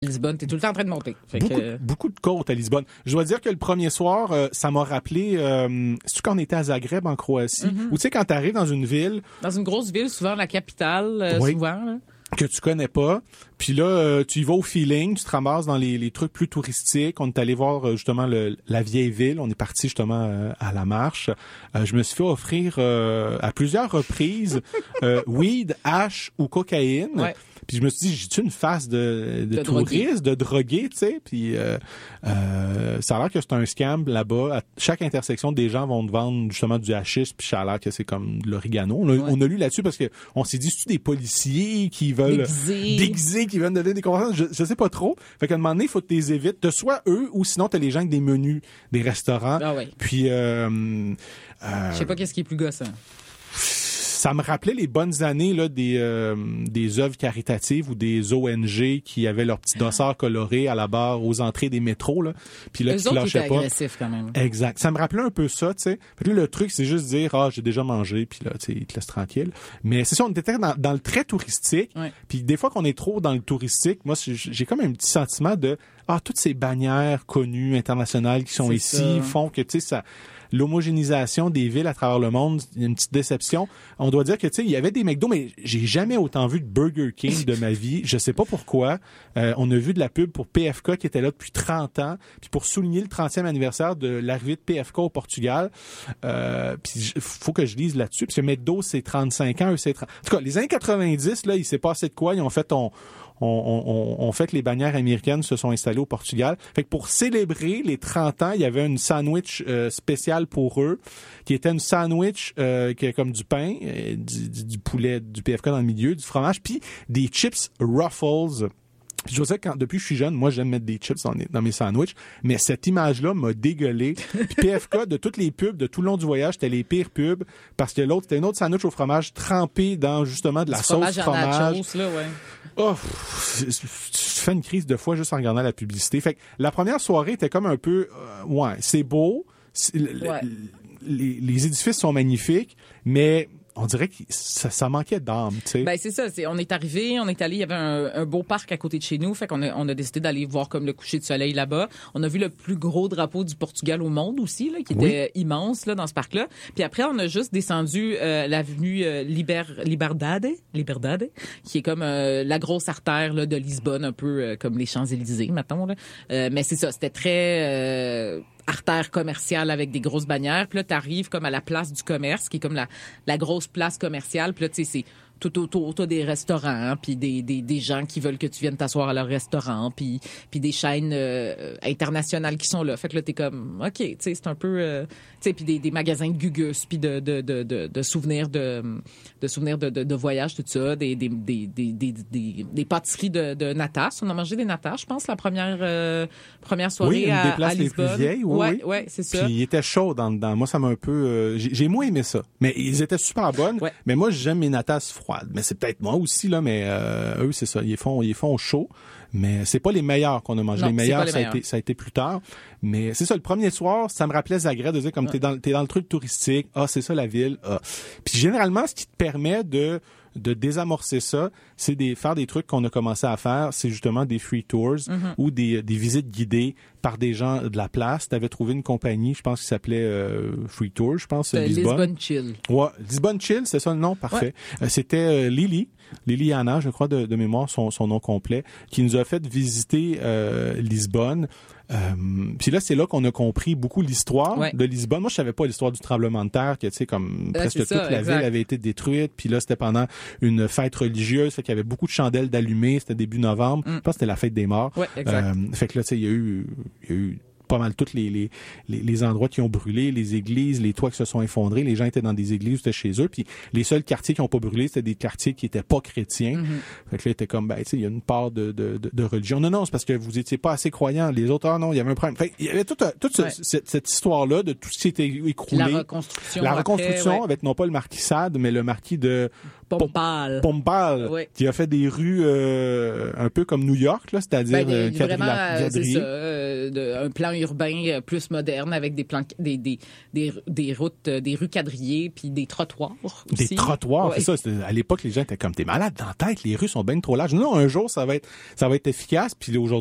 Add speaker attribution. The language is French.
Speaker 1: Lisbonne, t'es tout le temps en train de monter.
Speaker 2: Beaucoup de côtes à Lisbonne. Je dois dire que le premier soir, ça m'a rappelé, c'est-tu quand on était à Zagreb, en Croatie, où tu sais, quand t'arrives dans une ville...
Speaker 1: Dans une grosse ville, souvent la capitale,
Speaker 2: oui,
Speaker 1: souvent. Là.
Speaker 2: Que tu connais pas, puis là, tu y vas au feeling, tu te ramasses dans les trucs plus touristiques. On est allé voir justement la vieille ville, on est parti justement à la marche. Je me suis fait offrir à plusieurs reprises weed, hash ou cocaïne.
Speaker 1: Ouais.
Speaker 2: Puis je me suis dit, j'ai-tu une face de touriste, de drogué, tu sais? Puis ça a l'air que c'est un scam là-bas. À chaque intersection, des gens vont te vendre justement du hachis, puis ça a l'air que c'est comme de l'origano. On a lu là-dessus parce que on s'est dit, c'est-tu des policiers qui veulent déguisés, qui veulent donner des conférences? Je sais pas trop. Fait qu'à un moment donné, il faut que tu les évites. De soit eux, ou sinon t'as les gens avec des menus, des restaurants.
Speaker 1: Ah ouais.
Speaker 2: Puis
Speaker 1: je sais pas qu'est-ce qui est plus gossant.
Speaker 2: Ça me rappelait les bonnes années là des œuvres caritatives ou des ONG qui avaient leur petit dossard coloré à la barre aux entrées des métros là. Puis là,
Speaker 1: eux autres étaient agressifs quand même.
Speaker 2: Exact. Ça me rappelait un peu ça, tu sais. Puis là, le truc, c'est juste dire j'ai déjà mangé, puis là, tu sais, ils te laissent tranquille. Mais c'est ça, on était dans le très touristique. Ouais. Puis des fois qu'on est trop dans le touristique, moi, j'ai comme un petit sentiment de toutes ces bannières connues internationales qui sont c'est ici ça. Font que tu sais ça. L'homogénéisation des villes à travers le monde, il y a une petite déception. On doit dire que tu sais, il y avait des McDo, mais j'ai jamais autant vu de Burger King de ma vie. Je sais pas pourquoi. On a vu de la pub pour PFK qui était là depuis 30 ans, puis pour souligner le 30e anniversaire de l'arrivée de PFK au Portugal. Puis faut que je lise là-dessus, parce que McDo c'est 35 ans, eux c'est 30. En tout cas, les années 90 là, il s'est passé de quoi? Ils ont fait on fait que les bannières américaines se sont installées au Portugal. Fait que pour célébrer les 30 ans, il y avait une sandwich spéciale pour eux, qui était une sandwich qui est comme du pain, du poulet, du PFK dans le milieu, du fromage, puis des chips Ruffles. Je dois dire que depuis que je suis jeune, moi j'aime mettre des chips dans mes sandwichs, mais cette image-là m'a dégueulé. Puis PFK, de toutes les pubs, de tout le long du voyage, c'était les pires pubs, parce que l'autre, c'était une autre sandwich au fromage trempé dans justement de la sauce fromage. Nachos, là, ouais. Tu fais une crise de foi juste en regardant la publicité. Fait que la première soirée était comme un peu, c'est beau, les édifices sont magnifiques, mais on dirait que ça manquait d'âme, tu sais.
Speaker 1: Ben c'est ça, on est arrivé, on est allé, il y avait un beau parc à côté de chez nous, fait qu'on a décidé d'aller voir comme le coucher de soleil là-bas. On a vu le plus gros drapeau du Portugal au monde aussi là, qui était immense là dans ce parc-là. Puis après on a juste descendu l'avenue Liberdade, qui est comme la grosse artère là de Lisbonne, un peu comme les Champs-Élysées mettons là. Mais c'est ça, c'était très artère commerciale avec des grosses bannières. Puis là, t'arrives comme à la place du commerce, qui est comme la grosse place commerciale. Puis là, tu sais, c'est tout autour, t'as des restaurants, puis des gens qui veulent que tu viennes t'asseoir à leur restaurant, puis des chaînes internationales qui sont là. Fait que là, t'es comme, OK, tu sais, c'est un peu... tu sais, puis des magasins de gugus, puis de souvenirs de voyage, tout ça, des pâtisseries de natas. On a mangé des natas, je pense, la première soirée
Speaker 2: une des places
Speaker 1: à Lisbonne.
Speaker 2: Les plus vieilles,
Speaker 1: ouais, c'est ça.
Speaker 2: Puis il était chaud dans dedans. Moi, ça m'a un peu... j'ai moins aimé ça. Mais ils étaient super bonnes. Ouais. Mais moi, j'aime mes natas froides. Mais c'est peut-être moi aussi, là, mais eux, c'est ça. Ils font chaud. Mais c'est pas les meilleurs qu'on a mangé. Les meilleurs, ça a été plus tard. Mais c'est ça, le premier soir, ça me rappelait Zagreb, de dire comme t'es dans le truc touristique. C'est ça la ville. Puis généralement, ce qui te permet de désamorcer ça, c'est faire des trucs qu'on a commencé à faire, c'est justement des free tours ou des visites guidées par des gens de la place. T'avais trouvé une compagnie, je pense, qui s'appelait Free Tour, je pense,
Speaker 1: Lisbonne Chill.
Speaker 2: Ouais, Lisbonne Chill, c'est ça le nom, parfait. Ouais. C'était Liliana, je crois de mémoire son nom complet, qui nous a fait visiter Lisbonne. Puis là, c'est là qu'on a compris beaucoup l'histoire de Lisbonne. Moi, je savais pas l'histoire du tremblement de terre, que tu sais, comme presque toute la ville avait été détruite. Puis là, c'était pendant une fête religieuse, fait qu'il y avait beaucoup de chandelles d'allumées. C'était début novembre. Je pense que c'était la fête des morts.
Speaker 1: Ouais, exact.
Speaker 2: Fait que là, tu sais, il y a eu pas mal tous les endroits qui ont brûlé, les églises, les toits qui se sont effondrés. Les gens étaient dans des églises, c'était chez eux. Puis les seuls quartiers qui ont pas brûlé, c'était des quartiers qui étaient pas chrétiens. Fait que là, c'était comme, tu sais, il y a une part de religion. Non, c'est parce que vous étiez pas assez croyants. Les autres, non, il y avait un problème. Fait il y avait toute cette histoire-là de tout ce qui était écroulé.
Speaker 1: La reconstruction
Speaker 2: avec non pas le marquis Sade, mais le marquis de
Speaker 1: Pompal.
Speaker 2: Oui. Qui a fait des rues un peu comme New York, là, c'est-à-dire
Speaker 1: vraiment, c'est ça, un plan urbain plus moderne avec des plans, des routes, des rues quadrillées, puis des trottoirs aussi.
Speaker 2: Des trottoirs, c'est ça. À l'époque, les gens étaient comme, t'es malade dans la tête, les rues sont bien trop larges. Non, un jour, ça va être efficace, puis aujourd'hui,